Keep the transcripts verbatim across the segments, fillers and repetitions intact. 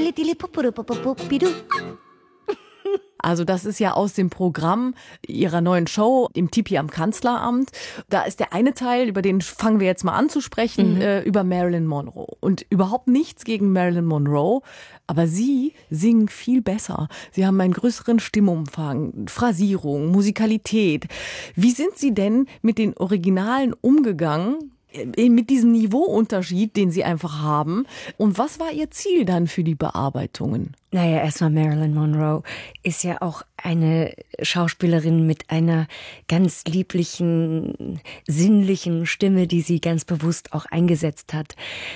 Also das ist ja aus dem Programm ihrer neuen Show im Tipi am Kanzleramt. Da ist der eine Teil, über den fangen wir jetzt mal an zu sprechen, mhm. äh, über Marilyn Monroe. Und überhaupt nichts gegen Marilyn Monroe, aber sie singen viel besser. Sie haben einen größeren Stimmumfang, Phrasierung, Musikalität. Wie sind Sie denn mit den Originalen umgegangen? Mit diesem Niveauunterschied, den Sie einfach haben. Und was war Ihr Ziel dann für die Bearbeitungen? Naja, erstmal Marilyn Monroe ist ja auch eine Schauspielerin mit einer ganz lieblichen, sinnlichen Stimme, die sie ganz bewusst auch eingesetzt hat.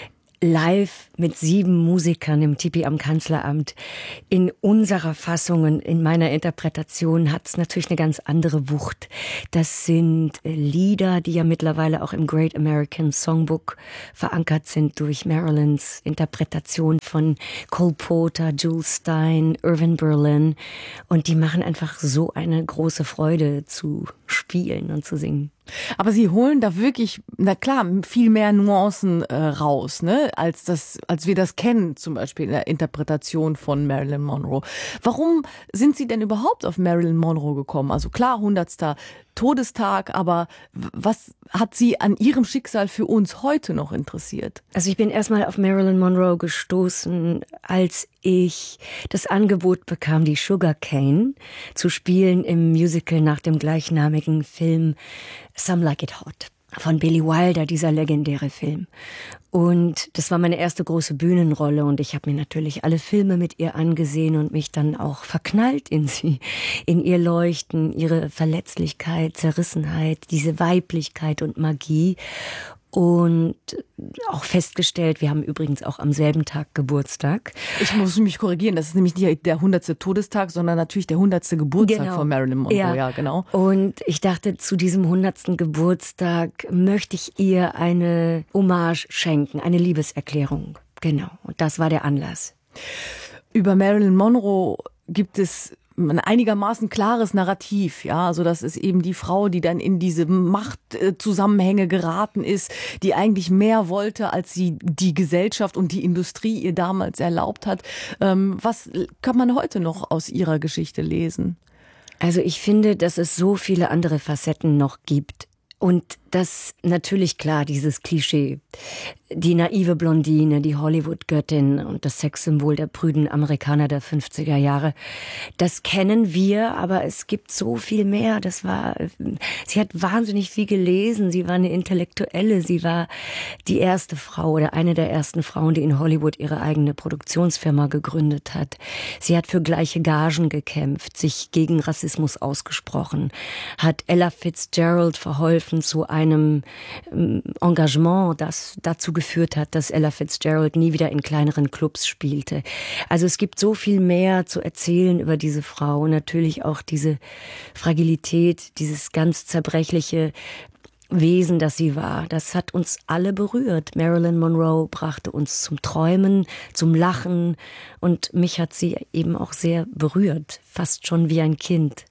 Live mit sieben Musikern im Tipi am Kanzleramt. In unserer Fassung, in meiner Interpretation hat es natürlich eine ganz andere Wucht. Das sind Lieder, die ja mittlerweile auch im Great American Songbook verankert sind durch Marilyns Interpretation von Cole Porter, Jules Stein, Irving Berlin. Und die machen einfach so eine große Freude zu spielen und zu singen. Aber Sie holen da wirklich, na klar, viel mehr Nuancen äh, raus, ne, als das, als wir das kennen, zum Beispiel in der Interpretation von Marilyn Monroe. Warum sind Sie denn überhaupt auf Marilyn Monroe gekommen? Also klar, hundertster Todestag, aber was hat Sie an ihrem Schicksal für uns heute noch interessiert? Also ich bin erstmal auf Marilyn Monroe gestoßen, als ich das Angebot bekam, die Sugar Cane zu spielen im Musical nach dem gleichnamigen Film Some Like It Hot von Billy Wilder, dieser legendäre Film. Und das war meine erste große Bühnenrolle und ich habe mir natürlich alle Filme mit ihr angesehen und mich dann auch verknallt in sie, in ihr Leuchten, ihre Verletzlichkeit, Zerrissenheit, diese Weiblichkeit und Magie. Und auch festgestellt, wir haben übrigens auch am selben Tag Geburtstag. Ich muss mich korrigieren, das ist nämlich nicht der hundertste Todestag, sondern natürlich der hundertste Geburtstag genau. von Marilyn Monroe. Ja. ja, genau. Und ich dachte, zu diesem hundertsten Geburtstag möchte ich ihr eine Hommage schenken, eine Liebeserklärung. Genau, und das war der Anlass. Über Marilyn Monroe gibt es ein einigermaßen klares Narrativ, ja, also das ist eben die Frau, die dann in diese Machtzusammenhänge geraten ist, die eigentlich mehr wollte, als sie die Gesellschaft und die Industrie ihr damals erlaubt hat. Was kann man heute noch aus ihrer Geschichte lesen? Also ich finde, dass es so viele andere Facetten noch gibt. Und das natürlich klar, dieses Klischee. Die naive Blondine, die Hollywood-Göttin und das Sexsymbol der prüden Amerikaner der fünfziger Jahre. Das kennen wir, aber es gibt so viel mehr. Das war, sie hat wahnsinnig viel gelesen. Sie war eine Intellektuelle. Sie war die erste Frau oder eine der ersten Frauen, die in Hollywood ihre eigene Produktionsfirma gegründet hat. Sie hat für gleiche Gagen gekämpft, sich gegen Rassismus ausgesprochen, hat Ella Fitzgerald verholfen zu einem Engagement, das dazu geführt hat, dass Ella Fitzgerald nie wieder in kleineren Clubs spielte. Also es gibt so viel mehr zu erzählen über diese Frau. Natürlich auch diese Fragilität, dieses ganz zerbrechliche Wesen, das sie war. Das hat uns alle berührt. Marilyn Monroe brachte uns zum Träumen, zum Lachen und mich hat sie eben auch sehr berührt, fast schon wie ein Kind.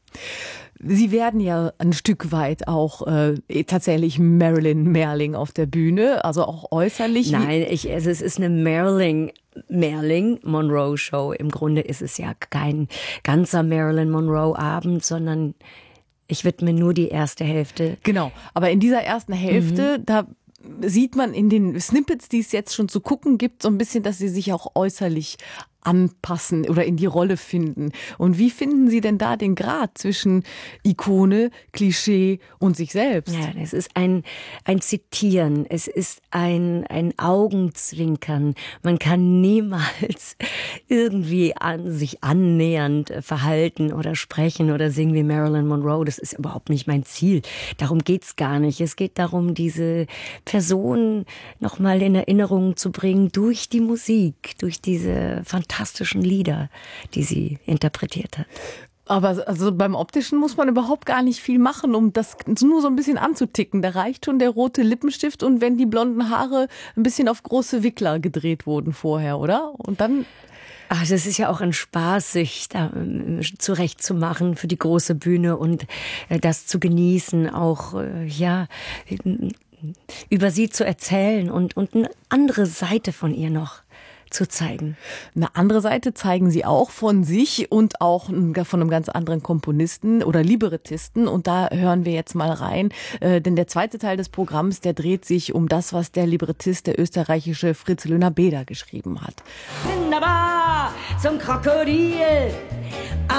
Sie werden ja ein Stück weit auch äh, tatsächlich Marilyn Merling auf der Bühne, also auch äußerlich. Nein, ich, also es ist eine Marilyn Marilyn Monroe Show. Im Grunde ist es ja kein ganzer Marilyn Monroe Abend, sondern ich widme nur die erste Hälfte. Genau, aber in dieser ersten Hälfte, mhm. da sieht man in den Snippets, die es jetzt schon zu gucken gibt, so ein bisschen, dass sie sich auch äußerlich anpassen oder in die Rolle finden. Und wie finden Sie denn da den Grad zwischen Ikone, Klischee und sich selbst? Ja, es ist ein, ein Zitieren, es ist ein, ein Augenzwinkern. Man kann niemals irgendwie an sich annähernd verhalten oder sprechen oder singen wie Marilyn Monroe. Das ist überhaupt nicht mein Ziel. Darum geht's gar nicht. Es geht darum, diese Person nochmal in Erinnerung zu bringen durch die Musik, durch diese fantastischen fantastischen Lieder, die sie interpretiert hat. Aber also beim Optischen muss man überhaupt gar nicht viel machen, um das nur so ein bisschen anzuticken. Da reicht schon der rote Lippenstift und wenn die blonden Haare ein bisschen auf große Wickler gedreht wurden vorher, oder? Und dann... Ach, das ist ja auch ein Spaß, sich da zurechtzumachen für die große Bühne und das zu genießen, auch, ja, über sie zu erzählen und, und eine andere Seite von ihr noch zu zeigen. Eine andere Seite zeigen sie auch von sich und auch von einem ganz anderen Komponisten oder Librettisten. Und da hören wir jetzt mal rein. Äh, denn der zweite Teil des Programms, der dreht sich um das, was der Librettist, der österreichische Fritz Löhner-Beder, geschrieben hat. Wunderbar, zum Krokodil.